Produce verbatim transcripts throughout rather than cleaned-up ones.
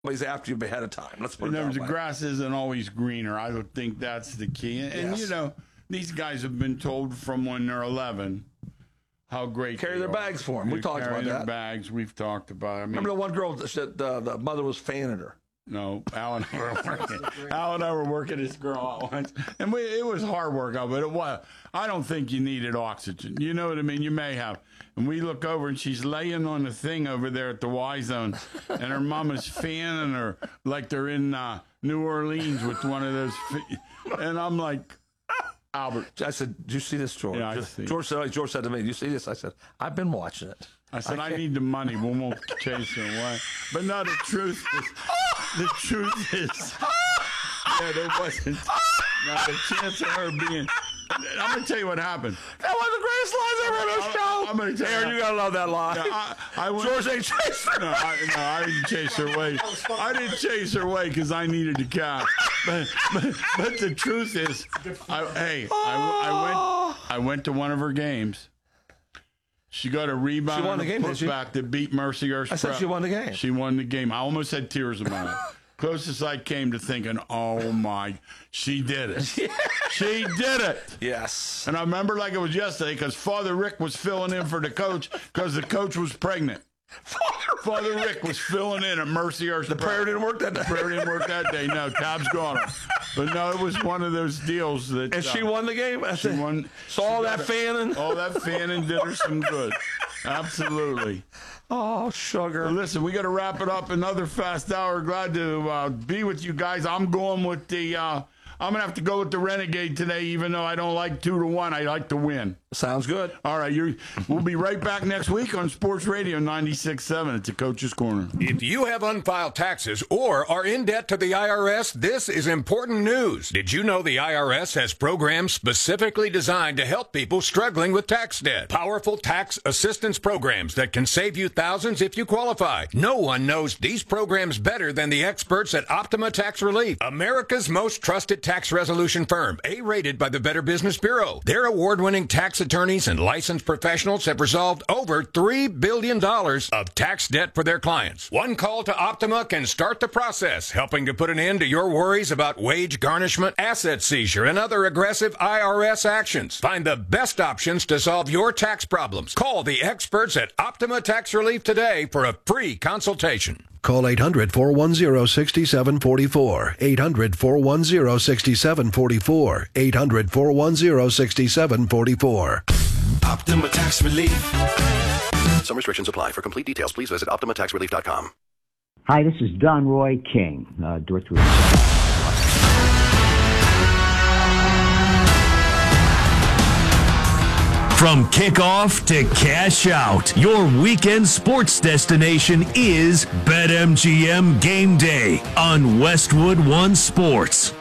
Somebody's after you ahead of time. Let's put In it other words, that the way. grass isn't always greener. I would think that's the key. And, and, Yes. you know, these guys have been told from when they're eleven how great Carry they their are. bags for 'em. We They talked carry about their that. bags. We've talked about it. I mean, Remember the one girl that said uh, the mother was fanning her? No, Al and I were working. Al and I were working this girl out once, and we, it was hard work out, but it was. I don't think you needed oxygen. You know what I mean? You may have. And we look over, and she's laying on the thing over there at the Y Zone, and her mama's fanning her like they're in uh, New Orleans with one of those. F- and I'm like, Albert. I said, "Do you see this, George?" Yeah, I see. George said, "George said to me, do you see this?" I said, "I've been watching it." I said, I, I need the money. We won't chase her away. But no, the truth is, the truth is, yeah, there wasn't. Not a chance of her being. I'm going to tell you what happened. That was the greatest lines ever on the show. I'm going to tell you. Aaron, you gotta love that line. No, I, I went, George ain't chasing her. No, I, no, I didn't chase her away. I didn't chase her away because I needed the cash. But, but, but the truth is, I, hey, I, I went. I went to one of her games. She got a rebound She won and the a game, didn't she? putback that beat Mercyhurst. I said Prep. she won the game. She won the game. I almost had tears in my eyes. Closest I came to thinking, oh my, she did it. She did it. Yes. And I remember like it was yesterday because Father Rick was filling in for the coach because the coach was pregnant. Father Rick was filling in at Mercyhurst. The prayer didn't work that day. Prayer didn't work that day. No, Tab's gone. But no, it was one of those deals that. And she uh, won the game. I She said, won. So all that fanning. All that fanning did her some good. Absolutely. Oh, sugar. Well, listen, we got to wrap it up. Another fast hour. Glad to uh, be with you guys. I'm going with the. Uh, I'm gonna have to go with the Renegade today, even though I don't like two to one. I like to win. Sounds good. All right, you're, we'll be right back next week on Sports Radio ninety-six point seven. It's a Coach's Corner. If you have unfiled taxes or are in debt to the I R S, this is important news. Did you know the I R S has programs specifically designed to help people struggling with tax debt? Powerful tax assistance programs that can save you thousands if you qualify. No one knows these programs better than the experts at Optima Tax Relief, America's most trusted tax resolution firm, A-rated by the Better Business Bureau. Their award-winning tax attorneys and licensed professionals have resolved over three billion dollars of tax debt for their clients. One call to Optima can start the process, helping to put an end to your worries about wage garnishment, asset seizure, and other aggressive I R S actions. Find the best options to solve your tax problems. Call the experts at Optima Tax Relief today for a free consultation. Call eight hundred, four one zero, six seven four four. eight hundred, four one zero, six seven four four. eight hundred, four one zero, six seven four four. Optima Tax Relief. Some restrictions apply. For complete details, please visit optima tax relief dot com. Hi, this is Don Roy King, uh, Director of From kickoff to cash out, your weekend sports destination is BetMGM Game Day on Westwood One Sports.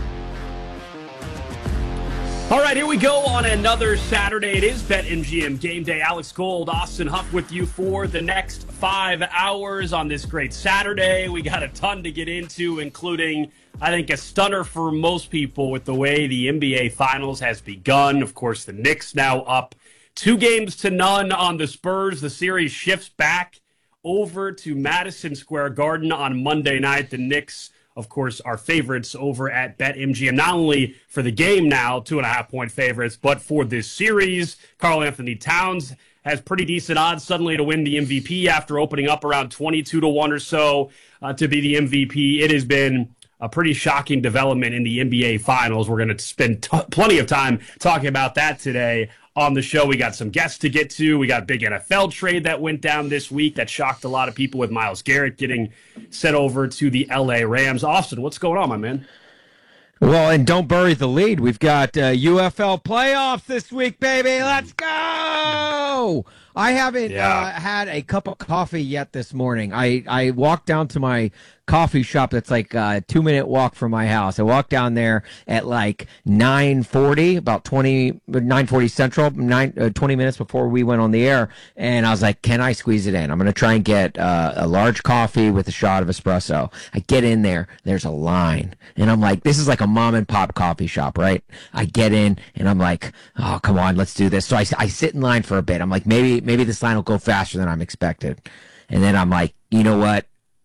All right, here we go on another Saturday. It is BetMGM Game Day. Alex Gold, Austin Huff with you for the next five hours on this great Saturday. We got a ton to get into, including, I think, a stunner for most people with the way the N B A Finals has begun. Of course, the Knicks now up two games to none on the Spurs. The series shifts back over to Madison Square Garden on Monday night. The Knicks, of course, are favorites over at BetMGM, not only for the game now, two and a half point favorites, but for this series. Karl Anthony Towns has pretty decent odds suddenly to win the M V P after opening up around twenty-two to one or so uh, to be the M V P. It has been a pretty shocking development in the N B A Finals. We're going to spend t- plenty of time talking about that today on the show. We got some guests to get to. We got a big N F L trade that went down this week that shocked a lot of people with Myles Garrett getting sent over to the L A Rams. Austin, what's going on, my man? Well, and don't bury the lead. We've got uh, U F L playoffs this week, baby. Let's go! I haven't Yeah. uh, had a cup of coffee yet this morning. I, I walked down to my coffee shop that's like a two-minute walk from my house. I walked down there at like nine forty, about twenty, nine forty Central, nine, uh, twenty minutes before we went on the air, and I was like, can I squeeze it in? I'm going to try and get uh, a large coffee with a shot of espresso. I get in there, there's a line, and I'm like, this is like a mom-and-pop coffee shop, right? I get in, and I'm like, oh, come on, let's do this. So I, I sit in line for a bit. I'm like, maybe maybe this line will go faster than I'm expected. And then I'm like, you know what?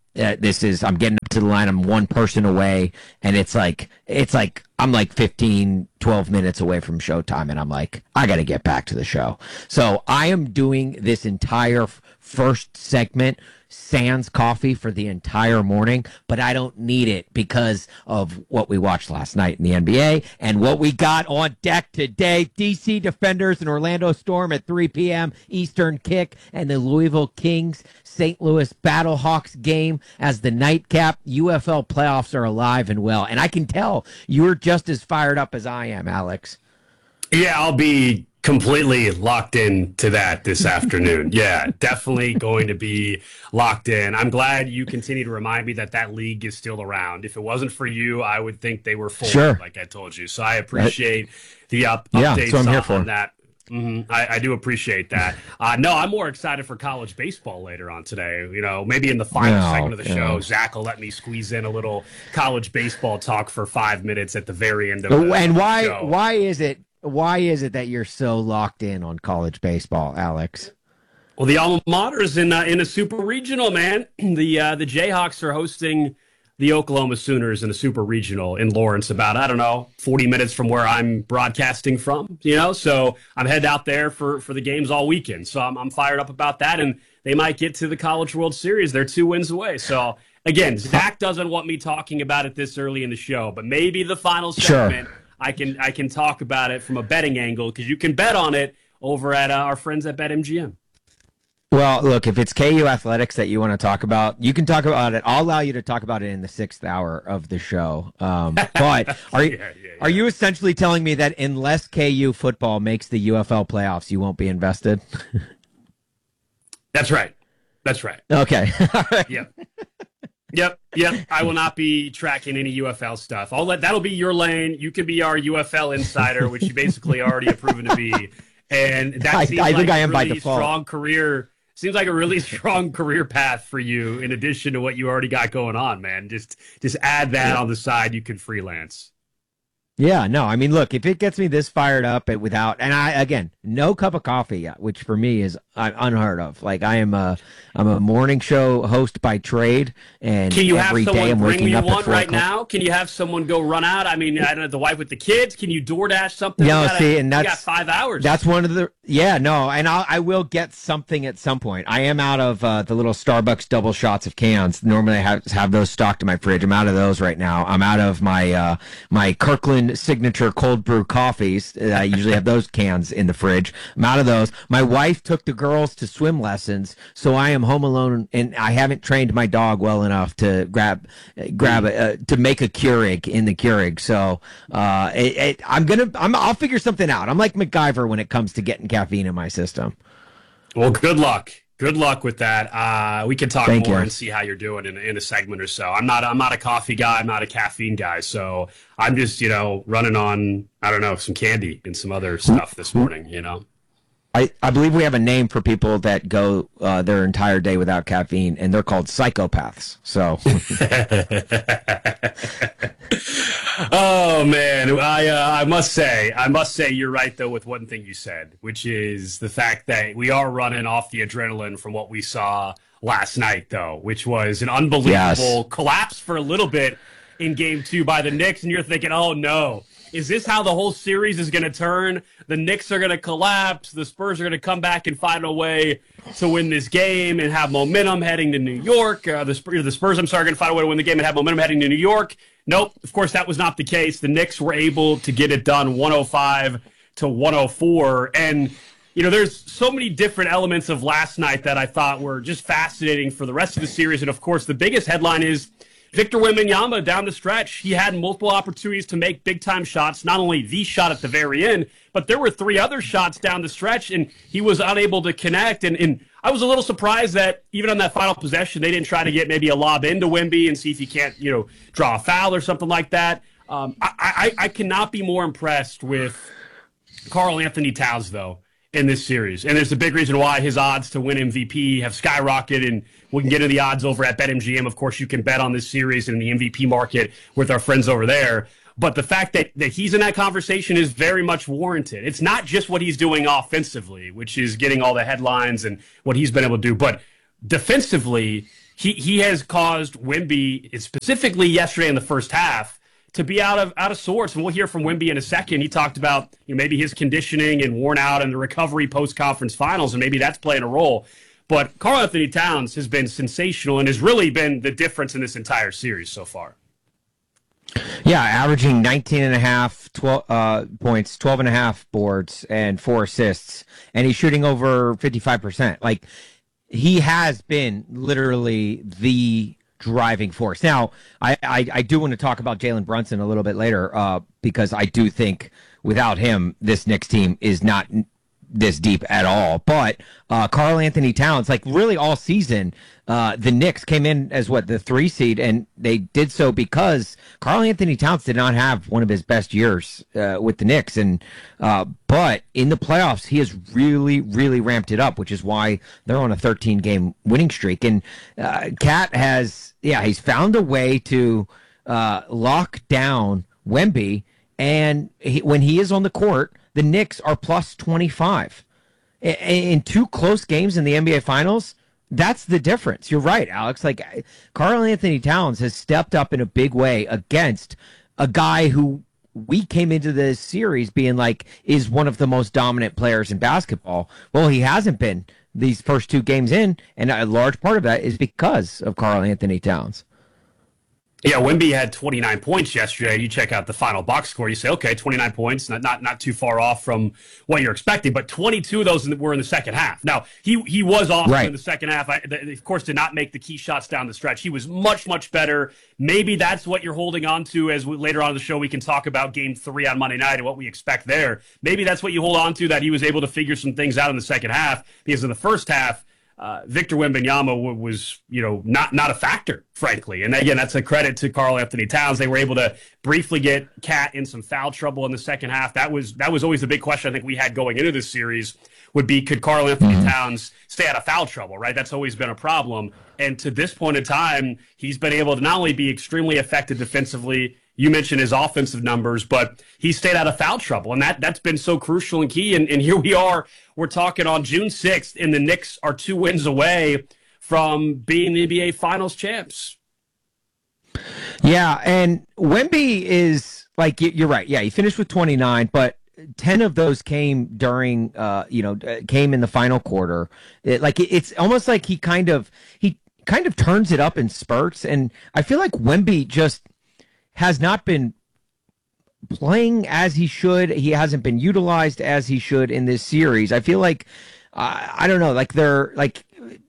uh, this is I'm getting up to the line. I'm one person away, and it's like it's like I'm like fifteen, twelve minutes away from showtime, and I'm like, I got to get back to the show. So I am doing this entire f- first segment sans coffee for the entire morning, but I don't need it because of what we watched last night in the N B A and what we got on deck today. D C Defenders and Orlando Storm at three p.m. Eastern kick, and the Louisville Kings Saint Louis Battlehawks game as the nightcap. U F L playoffs are alive and well, and I can tell you're just as fired up as I am, Alex. Yeah, I'll be completely locked in to that this afternoon. Yeah, definitely going to be locked in. I'm glad you continue to remind me that that league is still around. If it wasn't for you, I would think they were full, sure. like I told you. So I appreciate the up yeah, updates that's what I'm on, here for. on that. Mm-hmm. I, I do appreciate that. Uh, no, I'm more excited for college baseball later on today. You know, maybe in the final No, segment of the no. show, Zach will let me squeeze in a little college baseball talk for five minutes at the very end of the And why show. why is it why is it that you're so locked in on college baseball, Alex? Well, the alma mater is in uh, in a super regional, man. The uh, the Jayhawks are hosting the Oklahoma Sooners in a super regional in Lawrence, about, I don't know, forty minutes from where I'm broadcasting from, you know? So I'm headed out there for, for the games all weekend. So I'm, I'm fired up about that, and they might get to the College World Series. They're two wins away. So, again, Zach doesn't want me talking about it this early in the show, but maybe the final segment, Sure. I can I can talk about it from a betting angle, because you can bet on it over at uh, our friends at BetMGM. Well, look, if it's K U Athletics that you want to talk about, you can talk about it. I'll allow you to talk about it in the sixth hour of the show. Um, but are you, Yeah, yeah, yeah. are you essentially telling me that unless K U football makes the U F L playoffs, you won't be invested? That's right. That's right. Okay. All right. Yep. Yep. Yep. I will not be tracking any U F L stuff. I'll let that'll be your lane. You can be our U F L insider, which you basically already have proven to be. And that I- seems I think like I am a by really default. strong career. Seems like a really strong career path for you, in addition to what you already got going on, man. Just just add that on the side. You can freelance. Yeah, no, I mean, look, if it gets me this fired up it, without, and I, again, no cup of coffee, which for me is uh, unheard of. Like, I am a, I'm a morning show host by trade, and Can you have every day someone I'm bring waking you up at one four right o'clock. now? Can you have someone go run out? I mean, I don't know, the wife with the kids. Can you DoorDash something? No, We gotta- see, and we that's- got five hours. That's one of the, yeah, no, and I'll, I will get something at some point. I am out of uh, the little Starbucks double shots of cans. Normally I have, have those stocked in my fridge. I'm out of those right now. I'm out of my, uh, my Kirkland signature cold brew coffees. I usually have those cans in the fridge. I'm out of those. My wife took the girls to swim lessons, so I am home alone, and I haven't trained my dog well enough to grab, grab a, uh, to make a Keurig in the Keurig. So, uh, it, it, I'm gonna, I'm, I'll figure something out. I'm like MacGyver when it comes to getting caffeine in my system. Well, good luck. Good luck with that. Uh, we can talk Thank more you. and see how you're doing in, in a segment or so. I'm not. I'm not a coffee guy. I'm not a caffeine guy. So I'm just, you know, running on, I don't know, some candy and some other stuff this morning. You know. I, I believe we have a name for people that go uh, their entire day without caffeine, and they're called psychopaths. So, Oh man, I uh, I must say, I must say, you're right though with one thing you said, which is the fact that we are running off the adrenaline from what we saw last night, though, which was an unbelievable Yes. collapse for a little bit in Game Two by the Knicks, and you're thinking, oh no. Is this how the whole series is going to turn? The Knicks are going to collapse. The Spurs are going to come back and find a way to win this game and have momentum heading to New York. Uh, the, Spurs, the Spurs, I'm sorry, are going to find a way to win the game and have momentum heading to New York. Nope, of course, that was not the case. The Knicks were able to get it done one oh five to one oh four. And, you know, there's so many different elements of last night that I thought were just fascinating for the rest of the series. And, of course, the biggest headline is Victor Wembanyama down the stretch. He had multiple opportunities to make big-time shots, not only the shot at the very end, but there were three other shots down the stretch, and he was unable to connect. And, and I was a little surprised that even on that final possession, they didn't try to get maybe a lob into Wemby and see if he can't, you know, draw a foul or something like that. Um, I, I, I cannot be more impressed with Karl Anthony Towns, though, in this series. And there's a big reason why his odds to win M V P have skyrocketed, and we can get into the odds over at BetMGM. Of course, you can bet on this series in the M V P market with our friends over there. But the fact that, that he's in that conversation is very much warranted. It's not just what he's doing offensively, which is getting all the headlines and what he's been able to do, but defensively, he he has caused Wemby, specifically yesterday in the first half, to be out of out of sorts. And we'll hear from Wemby in a second. He talked about, you know, maybe his conditioning and worn out and the recovery post-conference finals, and maybe that's playing a role. But Karl Anthony Towns has been sensational and has really been the difference in this entire series so far. Yeah, averaging nineteen and a half twelve, uh, points, twelve and a half boards, and four assists. And he's shooting over fifty-five percent. Like, he has been literally the driving force. Now, I, I, I do want to talk about Jalen Brunson a little bit later, uh, because I do think without him, this Knicks team is not this deep at all. But uh, Karl Anthony Towns, like really all season, uh, the Knicks came in as what, the three seed, and they did so because Karl Anthony Towns did not have one of his best years uh, with the Knicks. And uh, but in the playoffs, he has really, really ramped it up, which is why they're on a thirteen game winning streak. And uh, Cat has, yeah, he's found a way to uh, lock down Wemby, and he, when he is on the court, the Knicks are plus twenty-five. In two close games in the N B A Finals, that's the difference. You're right, Alex. Like, Karl Anthony Towns has stepped up in a big way against a guy who we came into this series being like is one of the most dominant players in basketball. Well, he hasn't been these first two games in, and a large part of that is because of Karl Anthony Towns. Yeah, Wemby had twenty-nine points yesterday. You check out the final box score, you say, okay, twenty-nine points, not not not too far off from what you're expecting, but twenty-two of those were in the second half. Now, he he was awesome right in the second half. I, of course, did not make the key shots down the stretch. He was much, much better. Maybe that's what you're holding on to as we, later on in the show we can talk about game three on Monday night and what we expect there. Maybe that's what you hold on to, that he was able to figure some things out in the second half, because in the first half, Uh, Victor Wembanyama was, you know, not not a factor, frankly. And again, that's a credit to Karl Anthony Towns. They were able to briefly get Cat in some foul trouble in the second half. That was that was always the big question I think we had going into this series, would be, could Karl Anthony mm-hmm. Towns stay out of foul trouble, right? That's always been a problem. And to this point in time, he's been able to not only be extremely effective defensively. You mentioned his offensive numbers, but he stayed out of foul trouble, and that, that's been so crucial and key. And, and here we are, we're talking on June sixth, and the Knicks are two wins away from being the N B A Finals champs. Yeah, and Wemby is, like, you're right. Yeah, he finished with twenty-nine, but ten of those came during, uh, you know, came in the final quarter. It, like, it's almost like he kind of, he kind of turns it up in spurts, and I feel like Wemby just has not been playing as he should. He hasn't been utilized as he should in this series. I feel like, uh, I don't know, like they're like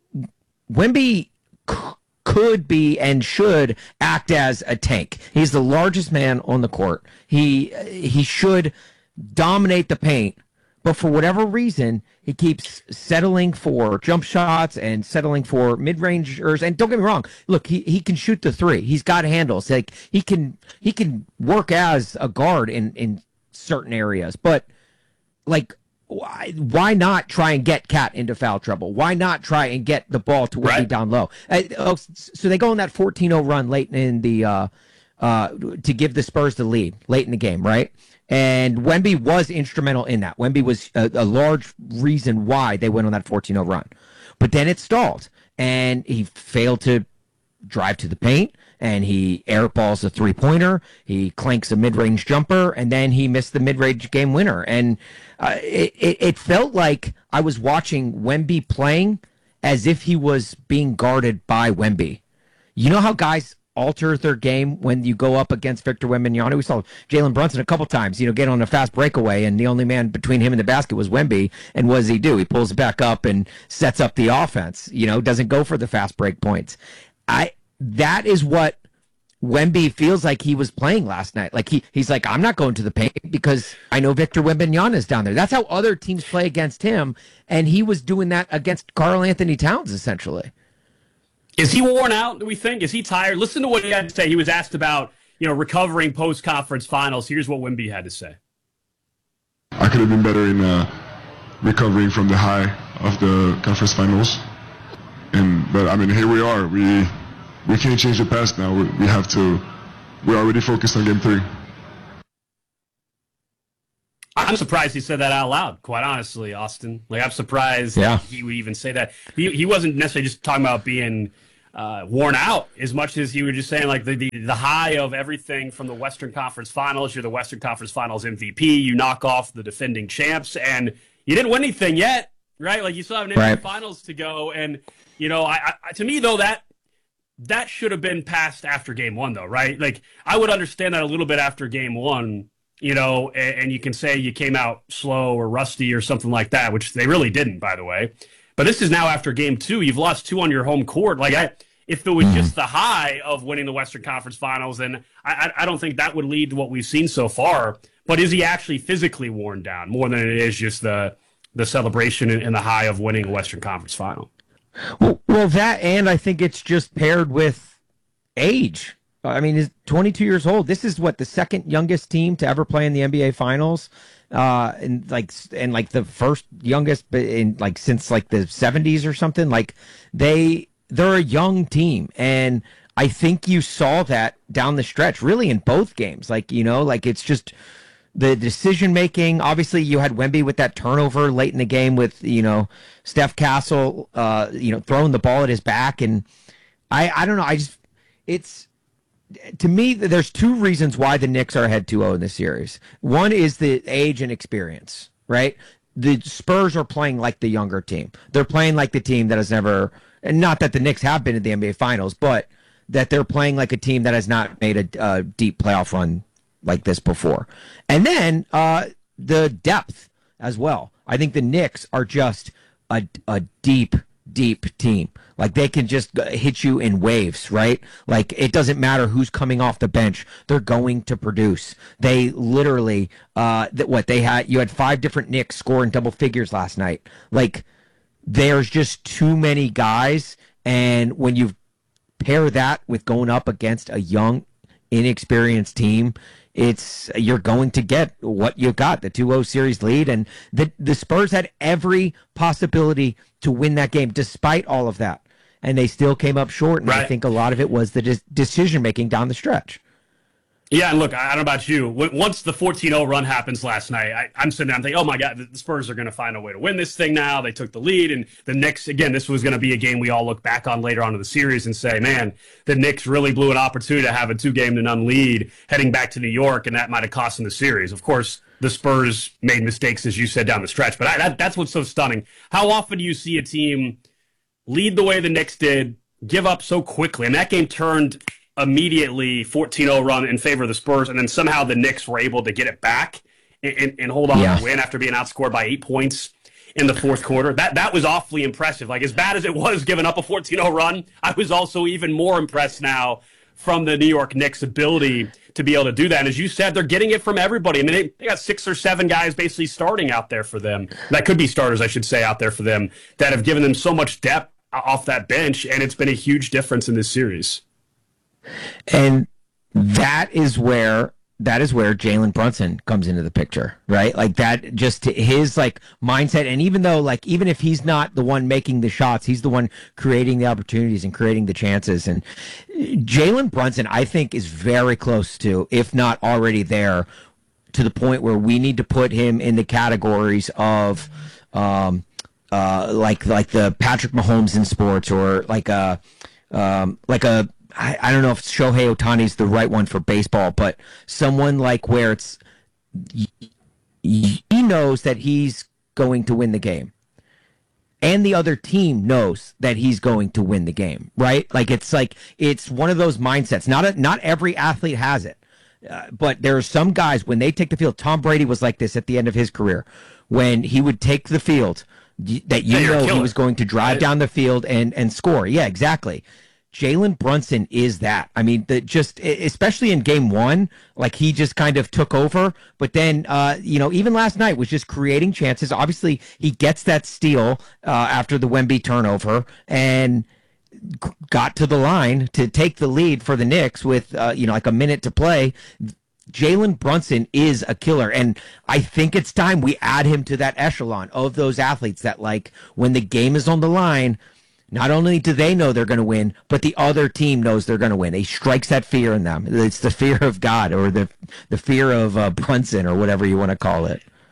Wemby c- could be and should act as a tank. He's the largest man on the court. He, he should dominate the paint, but for whatever reason, he keeps settling for jump shots and settling for mid-rangers. And don't get me wrong, look, he, he can shoot the three. He's got handles. Like he can he can work as a guard in, in certain areas. But like, why, why not try and get Cat into foul trouble? Why not try and get the ball to Wemby right down low? Uh, so they go on that fourteen oh run late in the uh, uh, to give the Spurs the lead late in the game, right? And Wemby was instrumental in that. Wemby was a, a large reason why they went on that fourteen oh run. But then it stalled, and he failed to drive to the paint, and he airballs a three-pointer, he clanks a mid-range jumper, and then he missed the mid-range game winner. And uh, it, it, it felt like I was watching Wemby playing as if he was being guarded by Wemby. You know how guys alter their game when you go up against Victor Wembanyama? We saw Jalen Brunson a couple times, you know, get on a fast breakaway, and the only man between him and the basket was Wemby. And what does he do? He pulls it back up and sets up the offense, you know, doesn't go for the fast break points. I that is what Wemby feels like he was playing last night. Like he he's like, I'm not going to the paint because I know Victor Wembanyama is down there. That's how other teams play against him, and he was doing that against Karl Anthony Towns, essentially. Is he worn out, do we think? Is he tired? Listen to what he had to say. He was asked about, you know, recovering post-conference finals. Here's what Wemby had to say. I could have been better in uh, recovering from the high of the conference finals. And but I mean, here we are. We we can't change the past now. We, we have to. We're already focused on game three. I'm surprised he said that out loud, quite honestly, Austin. Like, I'm surprised yeah. he would even say that. He he wasn't necessarily just talking about being uh, worn out as much as you were just saying, like the, the the high of everything from the Western Conference Finals. You're the Western Conference Finals M V P. You knock off the defending champs, and you didn't win anything yet, right? Like you still have an N B A Right. Finals to go, and you know, I, I to me though that that should have been passed after Game One, though, right? Like I would understand that a little bit after Game One. You know, and, and you can say you came out slow or rusty or something like that, which they really didn't, by the way. But this is now after game two. You've lost two on your home court. Like, I, if it was Mm-hmm. just the high of winning the Western Conference Finals, then I, I, I don't think that would lead to what we've seen so far. But is he actually physically worn down more than it is just the the celebration and the high of winning a Western Conference Final? Well, well, that, and I think it's just paired with age. I mean, he's twenty-two years old. This is what, the second youngest team to ever play in the N B A Finals, uh, and like and like the first youngest in like since like the seventies or something. Like they they're a young team, and I think you saw that down the stretch, really in both games. Like you know, like it's just the decision making. Obviously, you had Wemby with that turnover late in the game with you know Steph Castle, uh, you know throwing the ball at his back, and I I don't know. I just it's. To me, there's two reasons why the Knicks are ahead two oh in this series. One is the age and experience, right? The Spurs are playing like the younger team. They're playing like the team that has never, and not that the Knicks have been in the N B A Finals, but that they're playing like a team that has not made a, a deep playoff run like this before. And then uh, the depth as well. I think the Knicks are just a, a deep, deep team. Like they can just hit you in waves, right? Like it doesn't matter who's coming off the bench; they're going to produce. They literally, uh, that what they had. You had five different Knicks scoring double figures last night. Like there's just too many guys, and when you pair that with going up against a young, inexperienced team, it's you're going to get what you got, the two oh series lead, and the the Spurs had every possibility to win that game despite all of that. And they still came up short, and Right. I think a lot of it was the de- decision-making down the stretch. Yeah, and look, I don't know about you. W- Once the fourteen oh run happens last night, I, I'm sitting there, I'm thinking, oh my God, the Spurs are going to find a way to win this thing now. They took the lead, and the Knicks, again, this was going to be a game we all look back on later on in the series and say, man, the Knicks really blew an opportunity to have a two-game to none lead heading back to New York, and that might have cost them the series. Of course, the Spurs made mistakes, as you said, down the stretch, but I, that, that's what's so stunning. How often do you see a team lead the way the Knicks did, give up so quickly? And that game turned immediately fourteen oh run in favor of the Spurs, and then somehow the Knicks were able to get it back and, and, and hold on Yeah. and win after being outscored by eight points in the fourth quarter. That that was awfully impressive. Like, as bad as it was giving up a fourteen oh run, I was also even more impressed now from the New York Knicks' ability to be able to do that. And as you said, they're getting it from everybody. I mean, they, they got six or seven guys basically starting out there for them. That could be starters, I should say, out there for them that have given them so much depth off that bench, and it's been a huge difference in this series. And that is where that is where Jalen Brunson comes into the picture, right? Like that, just his like mindset. And even though, like, even if he's not the one making the shots, he's the one creating the opportunities and creating the chances. And Jalen Brunson, I think, is very close to, if not already there, to the point where we need to put him in the categories of, um, uh, like like the Patrick Mahomes in sports, or like a um, like a I, I don't know if Shohei Ohtani is the right one for baseball, but someone like where it's he knows that he's going to win the game, and the other team knows that he's going to win the game, right? Like it's like it's one of those mindsets. Not a, not every athlete has it, uh, but there are some guys when they take the field. Tom Brady was like this at the end of his career, when he would take the field, that you Yeah, you're a know he killer. was going to drive Right. down the field and and score. Yeah, exactly. Jalen Brunson is that. I mean, the, just especially in game one, like he just kind of took over. But then, uh, you know, even last night was just creating chances. Obviously, he gets that steal uh, after the Wemby turnover and g- got to the line to take the lead for the Knicks with, uh, you know, like a minute to play. Jalen Brunson is a killer, and I think it's time we add him to that echelon of those athletes that, like, when the game is on the line, not only do they know they're going to win, but the other team knows they're going to win. He strikes that fear in them. It's the fear of God, or the the fear of uh, Brunson, or whatever you want to call it.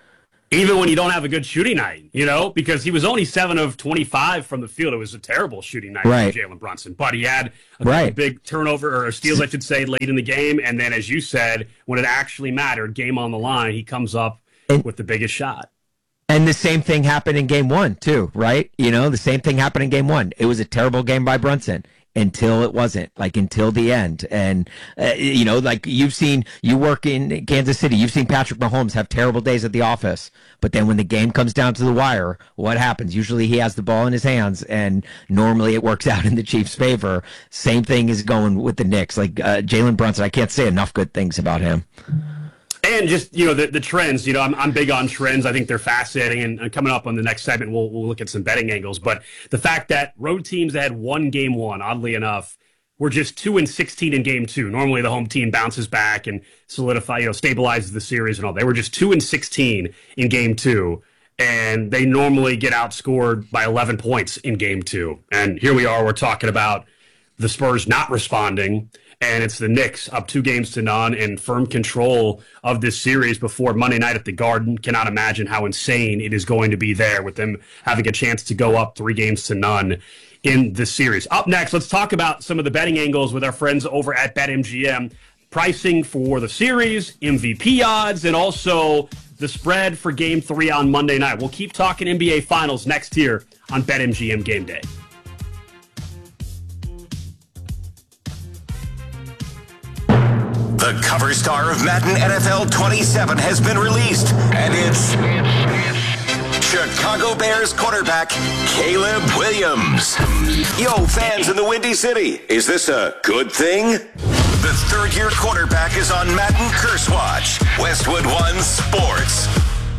even when you don't have a good shooting night, you know, because he was only seven of twenty-five from the field. It was a terrible shooting night right. for Jalen Brunson, but he had a right. big turnover or steals, I should say, late in the game. And then, as you said, when it actually mattered, game on the line, he comes up and, with the biggest shot. And the same thing happened in game one, too, right? You know, the same thing happened in game one. It was a terrible game by Brunson. Until it wasn't, like until the end. And, uh, you know, like you've seen, you work in Kansas City, you've seen Patrick Mahomes have terrible days at the office. But then when the game comes down to the wire, what happens? Usually he has the ball in his hands, and normally it works out in the Chiefs' favor. Same thing is going with the Knicks. Like uh, Jalen Brunson, I can't say enough good things about him. And just, you know, the, the trends, you know, I'm, I'm big on trends. I think they're fascinating. And, and coming up on the next segment, we'll, we'll look at some betting angles. But the fact that road teams that had won game one, oddly enough, were just two and sixteen in game two. Normally the home team bounces back and solidify, you know, stabilizes the series and all. They were just two and sixteen in game two. And they normally get outscored by eleven points in game two. And here we are, we're talking about the Spurs not responding. And it's the Knicks up two games to none in firm control of this series before Monday night at the Garden. Cannot imagine how insane it is going to be there with them having a chance to go up three games to none in this series. Up next, let's talk about some of the betting angles with our friends over at BetMGM. Pricing for the series, M V P odds, and also the spread for game three on Monday night. We'll keep talking N B A Finals next here on BetMGM Game Day. The cover star of Madden N F L twenty-seven has been released, and it's Chicago Bears quarterback Caleb Williams. Yo, fans in the Windy City, is this a good thing? The third-year quarterback is on Madden Curse Watch. Westwood One Sports.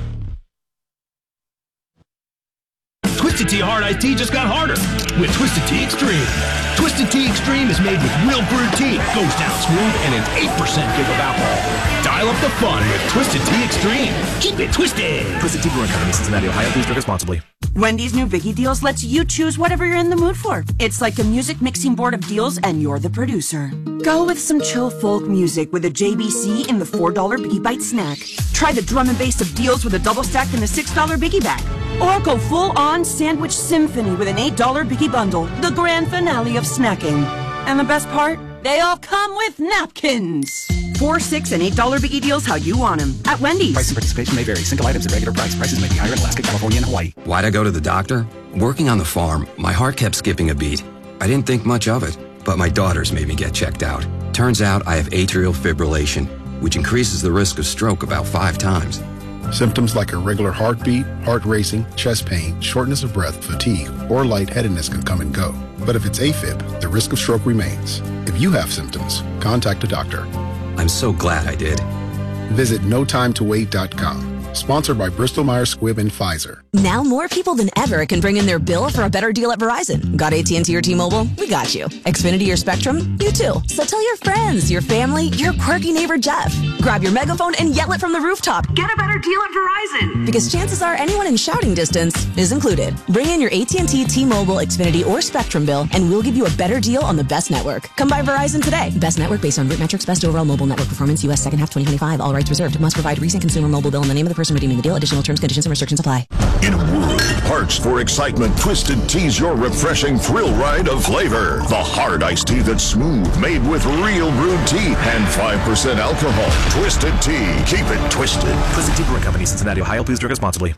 Twisted Tea Hard Iced Tea just got harder with Twisted Tea Extreme. Twisted Tea Extreme is made with real brewed tea, goes down smooth, and an eight percent give of alcohol. Dial up the fun with Twisted Tea Extreme. Keep it twisted. Twisted Tea Brewing Company, Cincinnati, Ohio. Please drink responsibly. Wendy's new Biggie Deals lets you choose whatever you're in the mood for. It's like a music mixing board of deals, and you're the producer. Go with some chill folk music with a J B C in the four dollar Biggie Bite snack. Try the drum and bass of deals with a double stack in the six dollar Biggie Bag. Or go full-on sandwich symphony with an eight dollar Biggie Bundle, the grand finale of snacking. And the best part? They all come with napkins. Four, six, and eight dollar Biggie Deals how you want them at Wendy's. Price and participation may vary. Single items at regular price. Prices may be higher in Alaska, California, and Hawaii. Why'd I go to the doctor? Working on the farm, my heart kept skipping a beat. I didn't think much of it, but my daughters made me get checked out. Turns out I have atrial fibrillation, which increases the risk of stroke about five times. Symptoms like irregular heartbeat, heart racing, chest pain, shortness of breath, fatigue, or lightheadedness can come and go. But if it's AFib, the risk of stroke remains. If you have symptoms, contact a doctor. I'm so glad I did. Visit no time to wait dot com. Sponsored by Bristol Myers Squibb and Pfizer. Now more people than ever can bring in their bill for a better deal at Verizon. Got A T and T or T-Mobile? We got you. Xfinity or Spectrum? You too. So tell your friends, your family, your quirky neighbor Jeff. Grab your megaphone and yell it from the rooftop. Get a better deal at Verizon. Because chances are anyone in shouting distance is included. Bring in your A T and T, T-Mobile, Xfinity, or Spectrum bill, and we'll give you a better deal on the best network. Come by Verizon today. Best network based on root metrics, best overall mobile network performance, U S second half twenty twenty-five. All rights reserved. Must provide recent consumer mobile bill and the name of the person redeeming the deal. Additional terms, conditions, and restrictions apply. In a world parched for excitement, Twisted Tea's your refreshing thrill ride of flavor. The hard iced tea that's smooth, made with real brewed tea and five percent alcohol. Twisted Tea. Keep it twisted. Twisted Tea Brewing Company, Cincinnati, Ohio. Please drink responsibly.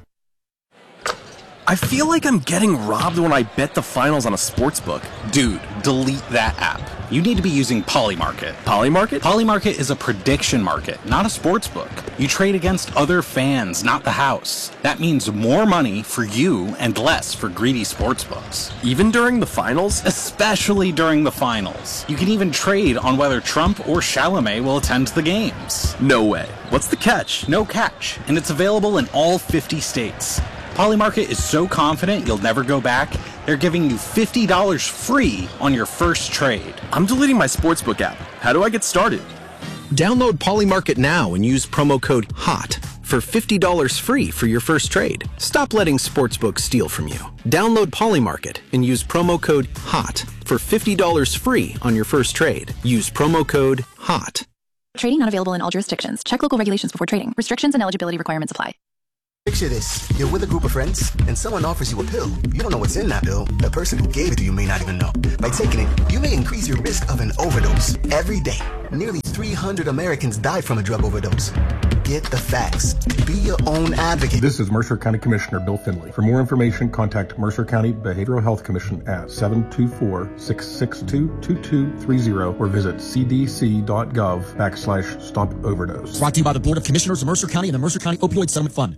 I feel like I'm getting robbed when I bet the finals on a sportsbook. Dude, delete that app. You need to be using Polymarket. Polymarket? Polymarket is a prediction market, not a sportsbook. You trade against other fans, not the house. That means more money for you and less for greedy sportsbooks. Even during the finals? Especially during the finals. You can even trade on whether Trump or Chalamet will attend the games. No way. What's the catch? No catch. And it's available in all fifty states. Polymarket is so confident you'll never go back, they're giving you fifty dollars free on your first trade. I'm deleting my sportsbook app. How do I get started? Download Polymarket now and use promo code HOT for fifty dollars free for your first trade. Stop letting sportsbooks steal from you. Download Polymarket and use promo code HOT for fifty dollars free on your first trade. Use promo code HOT. Trading not available in all jurisdictions. Check local regulations before trading. Restrictions and eligibility requirements apply. Picture this. You're with a group of friends, and someone offers you a pill. You don't know what's in that pill. The person who gave it to you may not even know. By taking it, you may increase your risk of an overdose. Every day, nearly three hundred Americans die from a drug overdose. Get the facts. Be your own advocate. This is Mercer County Commissioner Bill Finley. For more information, contact Mercer County Behavioral Health Commission at seven two four, six six two, two two three zero or visit cdc.gov backslash stop overdose. Brought to you by the Board of Commissioners of Mercer County and the Mercer County Opioid Settlement Fund.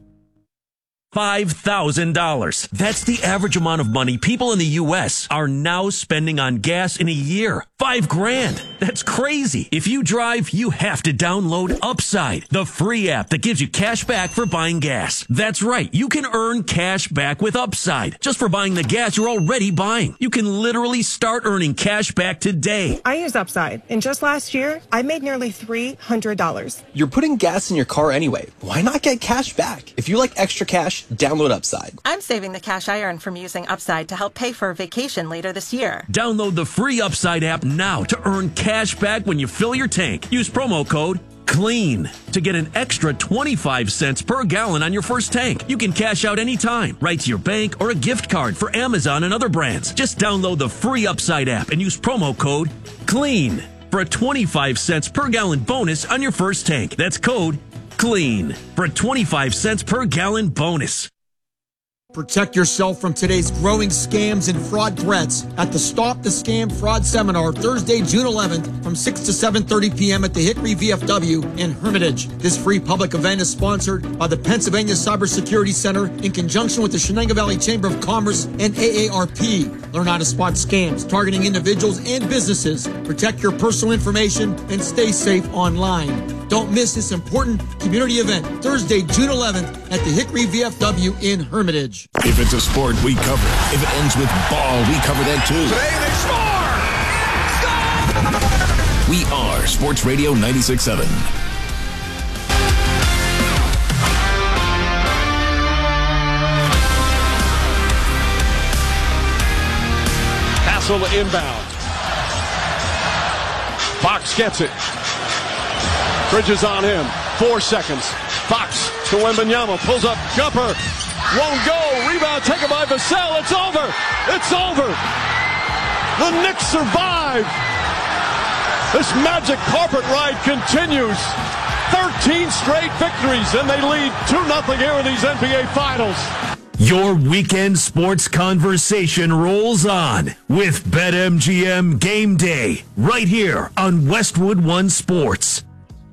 five thousand dollars. That's the average amount of money people in the U S are now spending on gas in a year. Five grand. That's crazy. If you drive, you have to download Upside, the free app that gives you cash back for buying gas. That's right. You can earn cash back with Upside just for buying the gas you're already buying. You can literally start earning cash back today. I use Upside, and just last year, I made nearly three hundred dollars. You're putting gas in your car anyway. Why not get cash back? If you like extra cash, download Upside. I'm saving the cash I earn from using Upside to help pay for a vacation later this year. Download the free Upside app now to earn cash back when you fill your tank. Use promo code CLEAN to get an extra twenty-five cents per gallon on your first tank. You can cash out anytime, right to your bank or a gift card for Amazon and other brands. Just download the free Upside app and use promo code CLEAN for a twenty-five cents per gallon bonus on your first tank. That's code CLEAN for a twenty-five cents per gallon bonus. Protect yourself from today's growing scams and fraud threats at the Stop the Scam Fraud Seminar Thursday, June eleventh from six to seven thirty p.m. at the Hickory V F W in Hermitage. This free public event is sponsored by the Pennsylvania Cybersecurity Center in conjunction with the Shenango Valley Chamber of Commerce and A A R P. Learn how to spot scams targeting individuals and businesses. Protect your personal information and stay safe online. Don't miss this important community event Thursday, June eleventh at the Hickory V F W in Hermitage. If it's a sport, we cover it. If it ends with ball, we cover that too. Today they score! We are Sports Radio ninety-six point seven. Hassel inbound. Fox gets it. Bridges on him. Four seconds. Fox to Wembanyama. Pulls up. Jumper. Won't go. Rebound taken by Vassell. It's over. It's over. The Knicks survive. This magic carpet ride continues. thirteen straight victories, and they lead two nothing here in these N B A Finals. Your weekend sports conversation rolls on with BetMGM Game Day right here on Westwood One Sports.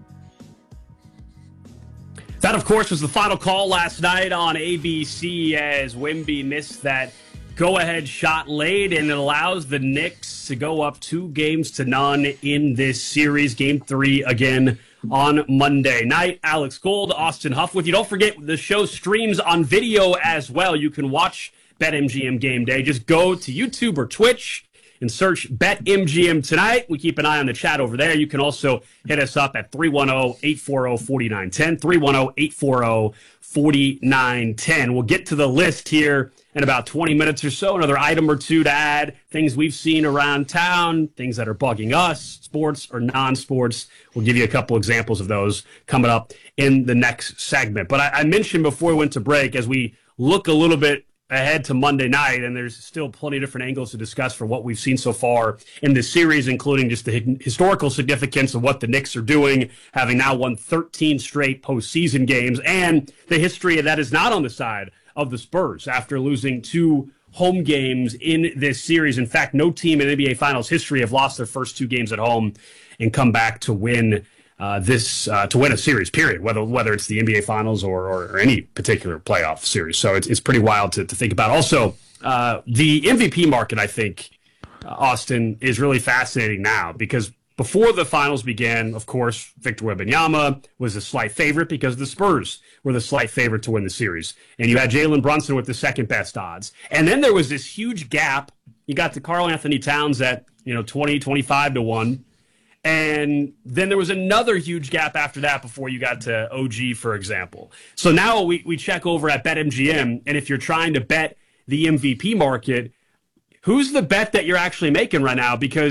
That, of course, was the final call last night on A B C as Wemby missed that go-ahead shot late, and it allows the Knicks to go up two games to none in this series. Game three again on Monday night. Alex Gold, Austin Huff with you. Don't forget, the show streams on video as well. You can watch BetMGM Game Day. Just go to YouTube or Twitch and search BetMGM Tonight. We keep an eye on the chat over there. You can also hit us up at three one zero, eight four zero, four nine one zero, three one zero, eight four zero, four nine one zero. We'll get to the list here in about twenty minutes or so. Another item or two to add, things we've seen around town, things that are bugging us, sports or non-sports. We'll give you a couple examples of those coming up in the next segment. But I, I mentioned before we went to break, as we look a little bit ahead to Monday night, and there's still plenty of different angles to discuss for what we've seen so far in this series, including just the historical significance of what the Knicks are doing, having now won thirteen straight postseason games, and the history that is not on the side of the Spurs after losing two home games in this series. In fact, no team in N B A Finals history have lost their first two games at home and come back to win Uh, this uh, to win a series, period, whether whether it's the N B A Finals or, or any particular playoff series. So it's, it's pretty wild to, to think about. Also, uh, the M V P market, I think, uh, Austin, is really fascinating now because before the finals began, of course, Victor Wembanyama was a slight favorite because the Spurs were the slight favorite to win the series. And you had Jalen Brunson with the second best odds. And then there was this huge gap. You got the Karl Anthony Towns at, you know, twenty, twenty-five to one. And then there was another huge gap after that before you got to O G, for example. So now we, we check over at BetMGM, and if you're trying to bet the M V P market, who's the bet that you're actually making right now? Because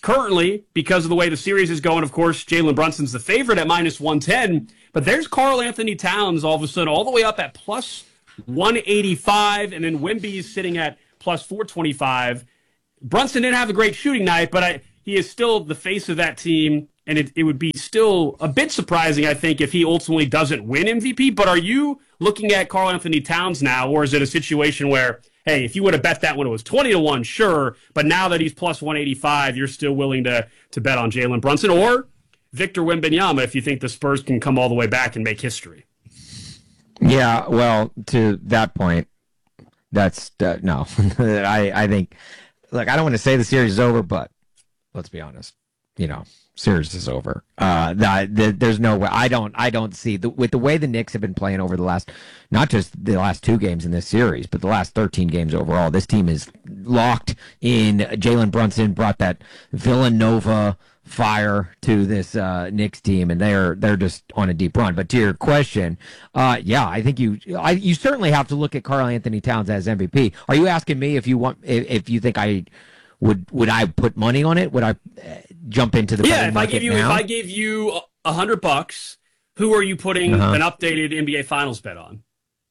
currently, because of the way the series is going, of course, Jalen Brunson's the favorite at minus one ten. But there's Karl Anthony Towns all of a sudden all the way up at plus one eighty-five, and then Wemby's sitting at plus four twenty-five. Brunson didn't have a great shooting night, but I, he is still the face of that team, and it, it would be still a bit surprising, I think, if he ultimately doesn't win M V P. But are you looking at Karl Anthony Towns now, or is it a situation where, hey, if you would have bet that when it was twenty to one, sure, but now that he's plus one eighty-five, you're still willing to, to bet on Jalen Brunson? Or Victor Wembanyama, if you think the Spurs can come all the way back and make history. Yeah, well, to that point, that's uh, no. I, I think, look, I don't want to say the series is over, but let's be honest. You know, series is over. Uh, the, the, there's no way. I don't. I don't see the, with the way the Knicks have been playing over the last, not just the last two games in this series, but the last thirteen games overall. This team is locked in. Jalen Brunson brought that Villanova fire to this uh, Knicks team, and they're they're just on a deep run. But to your question, uh, yeah, I think you I, you certainly have to look at Karl Anthony Towns as M V P. Are you asking me if you want if, if you think I would would I put money on it? Would I uh, jump into the yeah? If I give you now? if I gave you a hundred bucks, who are you putting uh-huh. an updated N B A Finals bet on?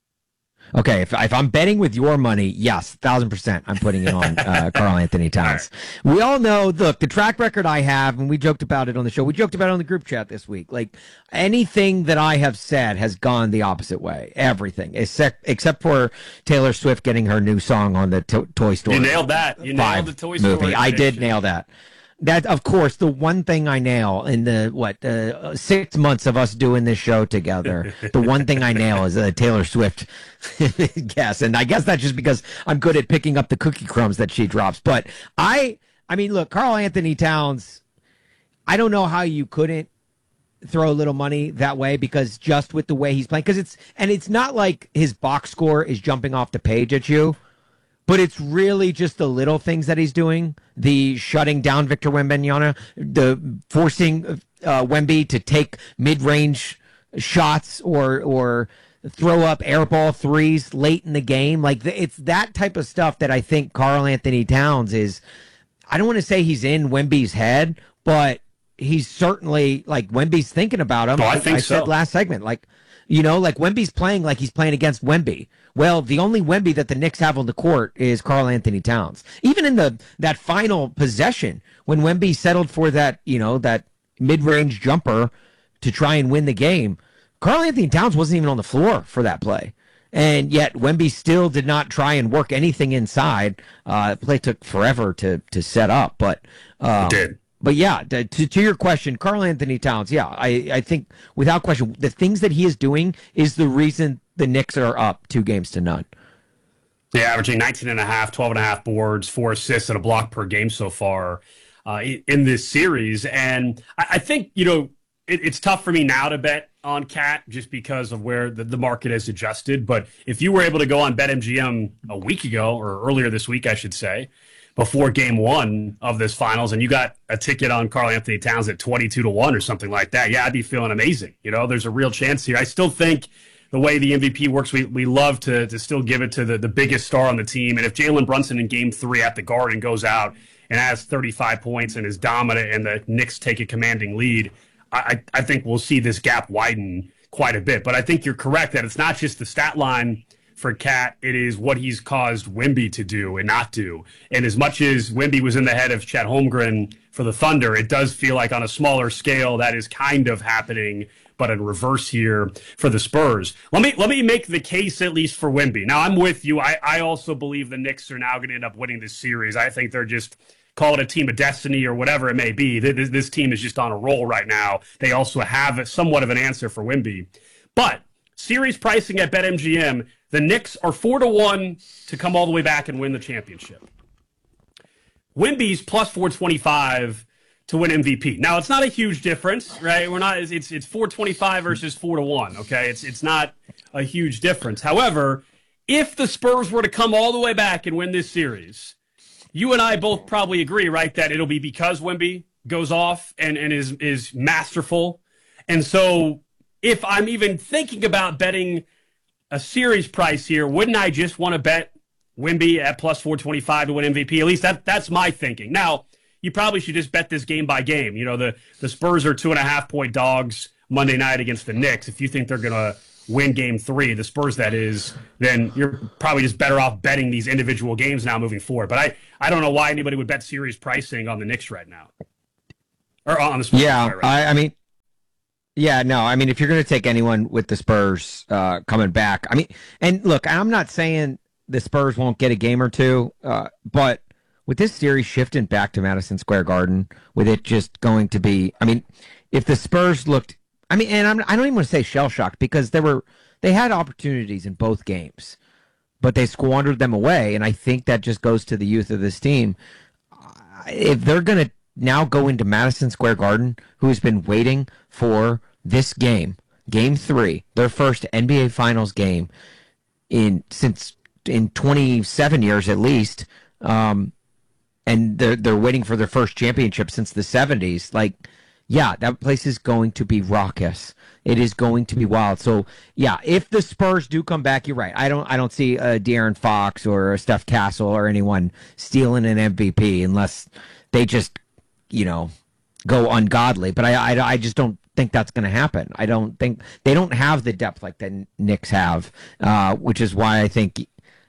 Okay, if, if I'm betting with your money, yes, thousand percent, I'm putting it on uh, Karl Anthony Towns. All right. We all know, look, the track record I have, and we joked about it on the show. We joked about it on the group chat this week. Like anything that I have said has gone the opposite way. Everything, except except for Taylor Swift getting her new song on the to- Toy Story. You nailed that. You nailed the Toy Story movie. I did nail that. That, of course, the one thing I nail in the, what, uh, six months of us doing this show together, the one thing I nail is a Taylor Swift guess. And I guess that's just because I'm good at picking up the cookie crumbs that she drops. But I, I mean, look, Karl Anthony Towns, I don't know how you couldn't throw a little money that way, because just with the way he's playing, because it's, and it's not like his box score is jumping off the page at you. But it's really just the little things that he's doing, the shutting down Victor Wembanyama, the forcing uh, Wemby to take mid-range shots or or throw up airball threes late in the game. Like the, it's that type of stuff that I think Karl Anthony Towns is. I don't want to say he's in Wemby's head, but he's certainly, like, Wemby's thinking about him. Oh, I think I so. said last segment, like, you know, like Wemby's playing like he's playing against Wemby. Well, the only Wemby that the Knicks have on the court is Karl Anthony Towns. Even in the that final possession, when Wemby settled for that, you know, that mid-range jumper to try and win the game, Karl Anthony Towns wasn't even on the floor for that play. And yet Wemby still did not try and work anything inside. Uh, the play took forever to to set up, but um, it did. But yeah, to, to your question, Karl Anthony Towns, yeah, I, I think without question, the things that he is doing is the reason the Knicks are up two games to none. Yeah, averaging nineteen and a half, twelve and a half boards, four assists, and a block per game so far uh, in this series. And I, I think, you know, it, it's tough for me now to bet on Cat just because of where the, the market has adjusted. But if you were able to go on BetMGM a week ago, or earlier this week, I should say, before game one of this finals, and you got a ticket on Karl Anthony Towns at twenty-two to one or something like that, yeah, I'd be feeling amazing. You know, there's a real chance here. I still think the way the M V P works, we we love to to still give it to the, the biggest star on the team. And if Jalen Brunson in game three at the Garden goes out and has thirty-five points and is dominant and the Knicks take a commanding lead, I, I think we'll see this gap widen quite a bit. But I think you're correct that it's not just the stat line for Cat, it is what he's caused Wemby to do and not do. And as much as Wemby was in the head of Chet Holmgren for the Thunder, it does feel like on a smaller scale that is kind of happening, but in reverse here for the Spurs. Let me let me make the case at least for Wemby. Now, I'm with you. I, I also believe the Knicks are now going to end up winning this series. I think they're just, call it a team of destiny or whatever it may be. This, this team is just on a roll right now. They also have somewhat of an answer for Wemby. But series pricing at BetMGM, the Knicks are four to one to come all the way back and win the championship. Wemby's plus four twenty-five to win M V P. Now, it's not a huge difference, right? We're not. It's it's four twenty-five versus four to one. Okay, it's it's not a huge difference. However, if the Spurs were to come all the way back and win this series, you and I both probably agree, right, that it'll be because Wemby goes off and and is is masterful. And so, if I'm even thinking about betting a series price here, wouldn't I just want to bet Wemby at plus four twenty-five to win M V P? At least that that's my thinking. Now, you probably should just bet this game by game. You know, the, the Spurs are two and a half point dogs Monday night against the Knicks. If you think they're going to win game three, the Spurs that is, then you're probably just better off betting these individual games now moving forward. But I, I don't know why anybody would bet series pricing on the Knicks right now. Or on the Spurs. Yeah, right I, I mean, yeah, no, I mean, if you're going to take anyone with the Spurs uh, coming back, I mean, and look, I'm not saying the Spurs won't get a game or two, uh, but with this series shifting back to Madison Square Garden, with it just going to be, I mean, if the Spurs looked, I mean, and I'm, I don't even want to say shell-shocked because there were, they had opportunities in both games, but they squandered them away, and I think that just goes to the youth of this team. If they're going to now go into Madison Square Garden, who has been waiting for this game, game three, their first N B A Finals game in since in twenty-seven years at least, um, and they're they're waiting for their first championship since the seventies. Like, yeah, that place is going to be raucous. It is going to be wild. So, yeah, if the Spurs do come back, you're right. I don't I don't see a De'Aaron Fox or a Steph Castle or anyone stealing an M V P unless they just, you know, go ungodly. But I, I, I just don't think that's going to happen. I don't think they don't have the depth like the Knicks have, uh, which is why I think,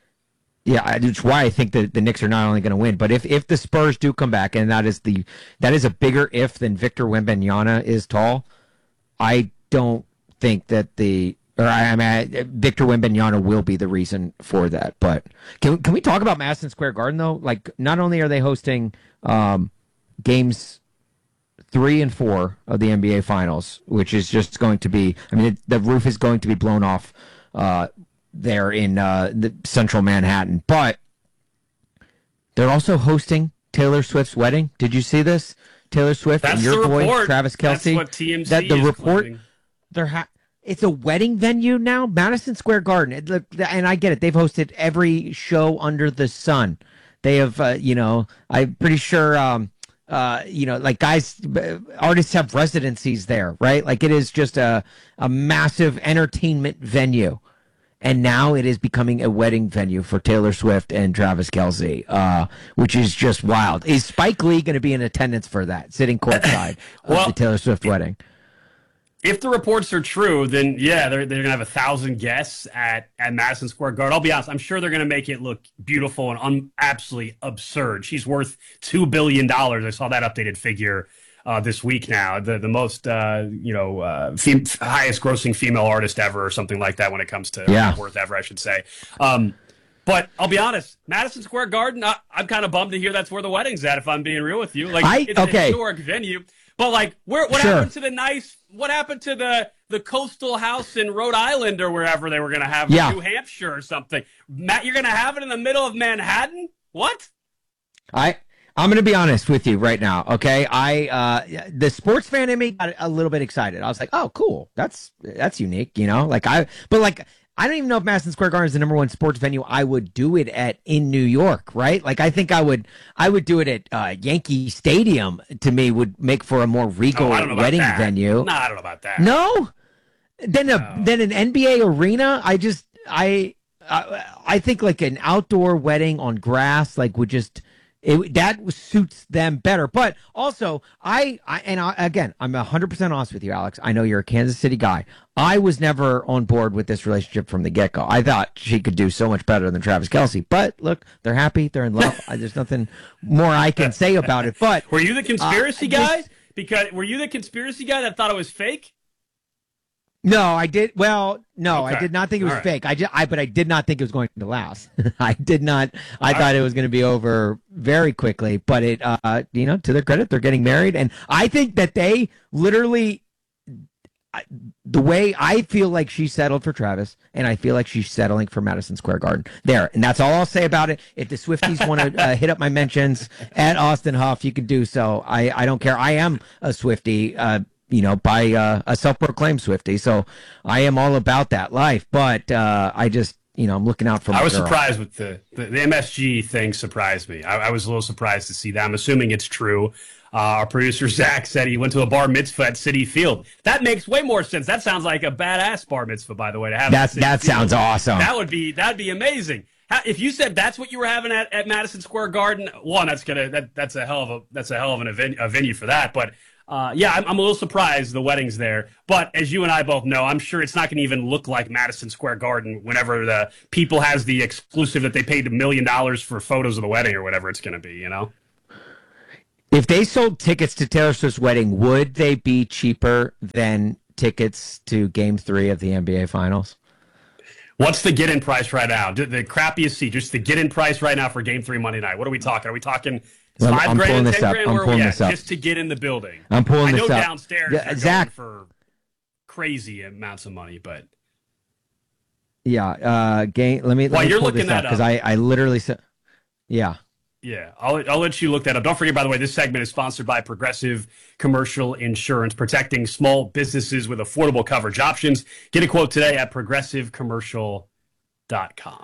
yeah, it's why I think that the Knicks are not only going to win, but if, if the Spurs do come back, and that is the that is a bigger if than Victor Wembanyama is tall, I don't think that the or I mean Victor Wembanyama will be the reason for that. But can can we talk about Madison Square Garden though? Like, not only are they hosting um, games three and four of the N B A Finals, which is just going to be, I mean, it, the roof is going to be blown off uh, there in uh, the central Manhattan. But they're also hosting Taylor Swift's wedding. Did you see this? Taylor Swift That's and your the boy report. Travis Kelce. That's what T M Z that the is report. claiming. They're ha- it's a wedding venue now, Madison Square Garden. It, look, and I get it. They've hosted every show under the sun. They have, uh, you know, I'm pretty sure. Um, Uh, you know, like guys, artists have residencies there, right? Like it is just a, a massive entertainment venue. And now it is becoming a wedding venue for Taylor Swift and Travis Kelce, uh, which is just wild. Is Spike Lee going to be in attendance for that, sitting courtside well, of the Taylor Swift wedding? If the reports are true, then yeah, they're they're gonna have a thousand guests at, at Madison Square Garden. I'll be honest, I'm sure they're gonna make it look beautiful and un, absolutely absurd. She's worth two billion dollars. I saw that updated figure uh, this week. Now, the the most uh, you know uh, fem- highest grossing female artist ever, or something like that when it comes to yeah. worth ever, I should say. Um, but I'll be honest, Madison Square Garden, I, I'm kind of bummed to hear that's where the wedding's at. If I'm being real with you, like I, it's okay. a historic venue. But like, where what sure. happened to the nice? What happened to the the coastal house in Rhode Island or wherever they were going to have it, yeah. New Hampshire or something? Matt, you're going to have it in the middle of Manhattan? What? I I'm going to be honest with you right now. Okay, I uh, the sports fan in me got a little bit excited. I was like, oh, cool, that's that's unique, you know. Like I, but like. I don't even know if Madison Square Garden is the number one sports venue I would do it at in New York, right? Like, I think I would I would do it at uh, Yankee Stadium, to me, would make for a more regal oh, wedding that. venue. No, I don't know about that. No? Then a no. then an N B A arena? I just, I, I, I think like an outdoor wedding on grass, like would just, it, that suits them better. But also, I, I and I, again, I'm one hundred percent honest with you, Alex. I know you're a Kansas City guy. I was never on board with this relationship from the get-go. I thought she could do so much better than Travis Kelce. But look, they're happy. They're in love. I, there's nothing more I can say about it. But were you the conspiracy uh, guy? this, because were you the conspiracy guy that thought it was fake? No, I did. Well, no, okay. I did not think it was All right. fake. I, just, I, but I did not think it was going to last. I did not. I All thought right. it was going to be over very quickly. But it, uh, you know, to their credit, they're getting married, and I think that they literally, the way I feel like she settled for Travis, and I feel like she's settling for Madison Square Garden there, and that's all I'll say about it. If the Swifties want to uh, hit up my mentions at Austin Huff, you can do so. I, I don't care. I am a Swiftie. Uh, you know, by uh, a self-proclaimed Swiftie. So I am all about that life. But uh, I just, you know, I'm looking out for my I was girl. surprised with the, the, the M S G thing surprised me. I, I was a little surprised to see that. I'm assuming it's true. Uh, our producer, Zach, said he went to a bar mitzvah at Citi Field. That makes way more sense. That sounds like a badass bar mitzvah, by the way, to have That's, That Field. sounds awesome. That would be, that'd be amazing. If you said that's what you were having at, at Madison Square Garden, one, that's gonna that, that's a hell of a that's a hell of an event, a venue for that. But uh, yeah, I'm, I'm a little surprised the wedding's there. But as you and I both know, I'm sure it's not going to even look like Madison Square Garden whenever the people has the exclusive that they paid a million dollars for photos of the wedding or whatever it's going to be. You know, if they sold tickets to Taylor Swift's wedding, would they be cheaper than tickets to Game Three of the N B A Finals? What's the get-in price right now? The crappiest seat, just the get-in price right now for Game Three Monday night. What are we talking? Are we talking Well, five I'm grand, pulling ten this up. grand? I'm Where are pulling we this at? up. Just to get in the building. I'm pulling I this know up. downstairs Yeah, they're Zach, going for crazy amounts of money, but yeah, uh, game. Let me. Let While me you're pull looking this up that because up. I, I literally said, yeah. yeah, I'll, I'll let you look that up. Don't forget, by the way, this segment is sponsored by Progressive Commercial Insurance, protecting small businesses with affordable coverage options. Get a quote today at progressive commercial dot com.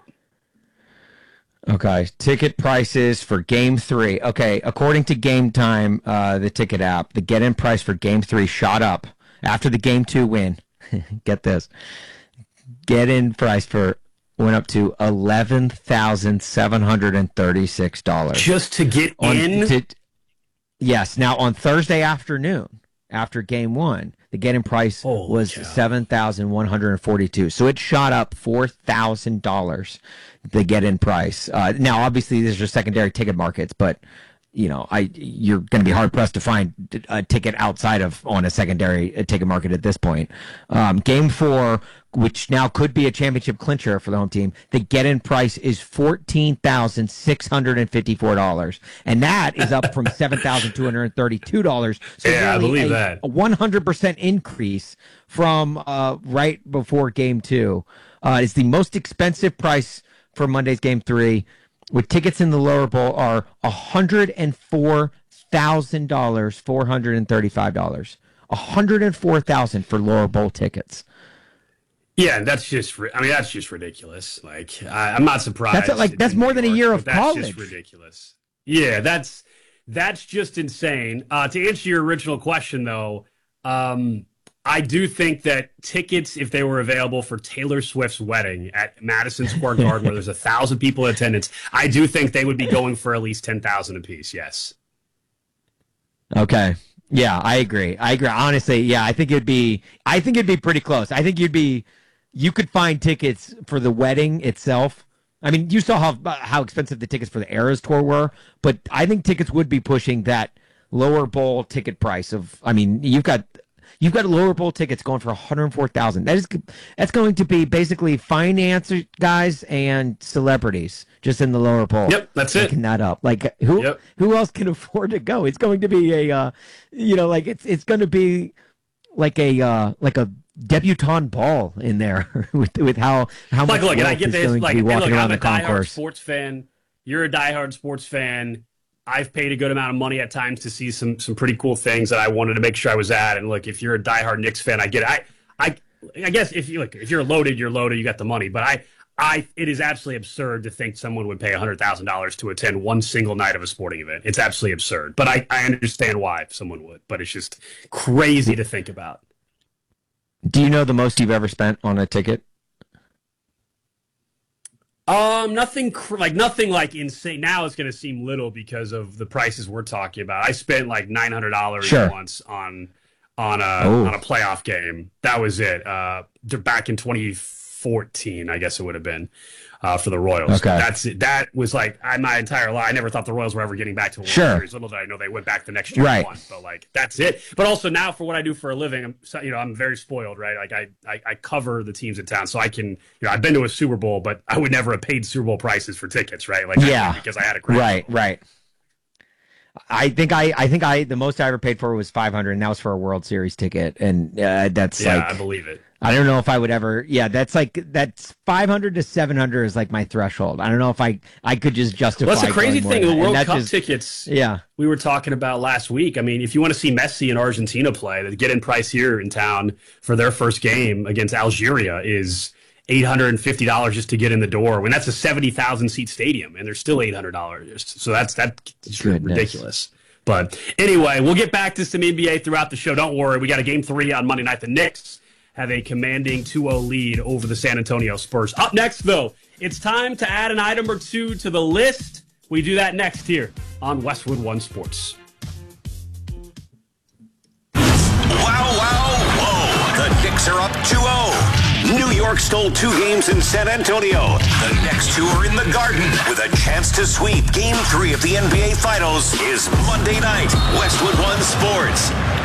Okay, ticket prices for Game Three. Okay, according to Game Time, uh, the ticket app, the get-in price for Game Three shot up after the Game Two win. Get this, get-in price for went up to eleven thousand seven hundred and thirty-six dollars just to get on, in. To, yes. Now on Thursday afternoon, after Game One, the get-in price Holy was cow. seven thousand one hundred and forty-two. So it shot up four thousand dollars. The get-in price. Uh, now, obviously, these are secondary ticket markets, but you know, I you're going to be hard pressed to find a ticket outside of on a secondary ticket market at this point. Um, game four, which now could be a championship clincher for the home team, the get-in price is fourteen thousand six hundred and fifty-four dollars, and that is up from seven thousand two hundred and thirty-two dollars. So Yeah, I believe a, that. a one hundred percent increase from uh, right before Game Two. Uh, it's the most expensive price for Monday's Game Three, with tickets in the lower bowl are one hundred four thousand dollars, four hundred thirty-five dollars. one hundred four thousand dollars for lower bowl tickets. Yeah, that's just. I mean, that's just ridiculous. Like, I, I'm not surprised. That's like that's more than a year of that's college. Just ridiculous. Yeah, that's that's just insane. Uh, to answer your original question, though, um, I do think that tickets, if they were available for Taylor Swift's wedding at Madison Square Garden, where there's a thousand people in attendance, I do think they would be going for at least ten thousand apiece. Yes. Okay. Yeah, I agree. I agree. Honestly, yeah, I think it'd be. I think it'd be pretty close. I think you'd be. You could find tickets for the wedding itself. I mean, you saw how how expensive the tickets for the Eras tour were, but I think tickets would be pushing that lower bowl ticket price of. I mean, you've got. You've got lower bowl tickets going for one hundred four thousand dollars. That is, that's going to be basically finance guys and celebrities just in the lower bowl. Yep, that's it. Picking that up. Like who Yep. who else can afford to go? It's going to be a, uh, you know, like it's it's going to be like a uh, like a debutante ball in there with with how how Like, much look, and I wealth get is this. going Like, to be hey, walking look, around I'm the a diehard concourse. sports fan. You're a diehard sports fan. I've paid a good amount of money at times to see some some pretty cool things that I wanted to make sure I was at. And look, if you're a diehard Knicks fan, I get it. I I I guess if you look, if you're loaded, you're loaded. You got the money. But I I it is absolutely absurd to think someone would pay a hundred thousand dollars to attend one single night of a sporting event. It's absolutely absurd. But I I understand why someone would. But it's just crazy to think about. Do you know the most you've ever spent on a ticket? Um, nothing cr- like nothing like insane. Now it's going to seem little because of the prices we're talking about. I spent like nine hundred dollars Sure. once on on a Oh. on a playoff game. That was it. Uh, d- back in twenty fourteen, I guess it would have been uh, for the Royals. Okay. That's it. That was like I, my entire life. I never thought the Royals were ever getting back to the World Sure. Series. Little did I know they went back the next year Right. and won. But like that's it. But also now for what I do for a living, I'm so- you know I'm very spoiled, right? Like I, I I cover the teams in town, so I can you know I've been to a Super Bowl, but I would never have paid Super Bowl prices for tickets, right? Like I Yeah. did because I had a credit. Right, right. I think I, I think I the most I ever paid for was five hundred, and that was for a World Series ticket, and uh, that's Yeah, like I believe it. I don't know if I would ever. Yeah, that's like that's five hundred to seven hundred is like my threshold. I don't know if I I could just justify. Well, that's the crazy going more thing. than The that. World And Cup that just- tickets. Yeah. We were talking about last week. I mean, if you want to see Messi and Argentina play, the get-in price here in town for their first game against Algeria is eight hundred and fifty dollars just to get in the door. When that's a seventy thousand seat stadium, and they're still eight hundred dollars. So that's that's ridiculous. But anyway, we'll get back to some N B A throughout the show. Don't worry, we got a game three on Monday night. The Knicks have a commanding two oh lead over the San Antonio Spurs. Up next, though, it's time to add an item or two to the list. We do that next here on Westwood One Sports. Wow, wow, whoa. The Knicks are up two oh. New York stole two games in San Antonio. The next two are in the Garden with a chance to sweep Game three of the N B A Finals is Monday night. Westwood One Sports.